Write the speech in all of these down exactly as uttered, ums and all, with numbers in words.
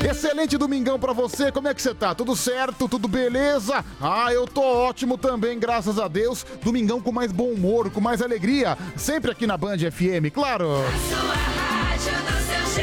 Excelente domingão pra você, como é que você tá? Tudo certo? Tudo beleza? Ah, eu tô ótimo também, graças a Deus. Domingão com mais bom humor, com mais alegria, sempre aqui na Band F M, claro. A sua rádio do seu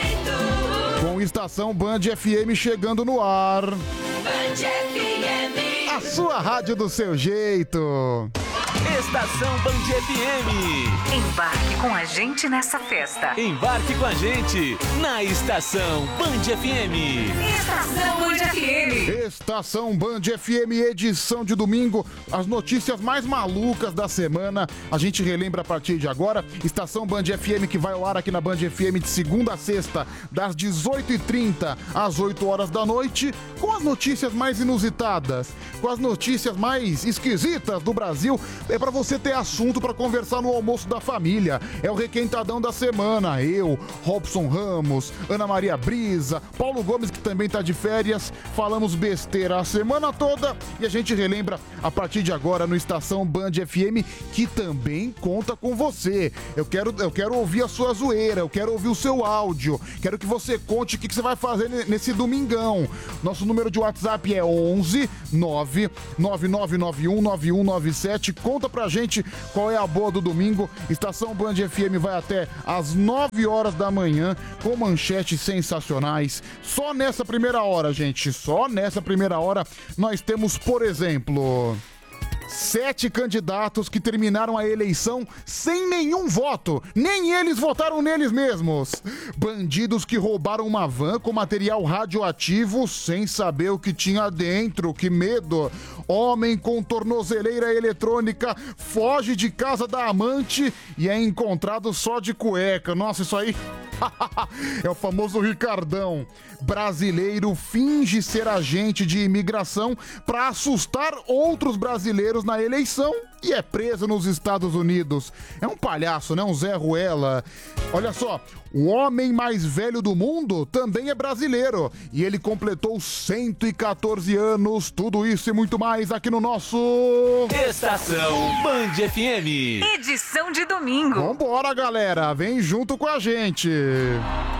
jeito. Com Estação Band F M chegando no ar. Band F M. A sua rádio do seu jeito. Estação Band F M. Embarque com a gente nessa festa. Embarque com a gente na Estação Band F M. Estação Band F M. Estação Band F M, edição de domingo. As notícias mais malucas da semana. A gente relembra a partir de agora. Estação Band F M que vai ao ar aqui na Band F M de segunda a sexta, das dezoito e trinta às oito horas da noite, com as notícias mais inusitadas, com as notícias mais esquisitas do Brasil. É pra você ter assunto pra conversar no almoço da família. É o requentadão da semana. Eu, Robson Ramos, Ana Maria Brisa, Paulo Gomes, que também tá de férias. Falamos besteira a semana toda e a gente relembra a partir de agora no Estação Band F M, que também conta com você. Eu quero, eu quero ouvir a sua zoeira, eu quero ouvir o seu áudio. Quero que você conte o que, que você vai fazer nesse domingão. Nosso número de WhatsApp é onze nove nove nove nove um nove um nove sete. Conta pra gente qual é a boa do domingo. Estação Band F M vai até às nove horas da manhã com manchetes sensacionais. Só nessa primeira hora, gente, só nessa primeira hora nós temos, por exemplo, sete candidatos que terminaram a eleição sem nenhum voto. Nem eles votaram neles mesmos. Bandidos que roubaram uma van com material radioativo sem saber o que tinha dentro. Que medo. Homem com tornozeleira eletrônica foge de casa da amante e é encontrado só de cueca. Nossa, isso aí... é o famoso Ricardão. Brasileiro finge ser agente de imigração para assustar outros brasileiros na eleição e é preso nos Estados Unidos. É um palhaço, né? Um Zé Ruela. Olha só, o homem mais velho do mundo também é brasileiro e ele completou cento e quatorze anos. Tudo isso e muito mais aqui no nosso... Estação Band F M. Edição de domingo. Vambora, galera. Vem junto com a gente.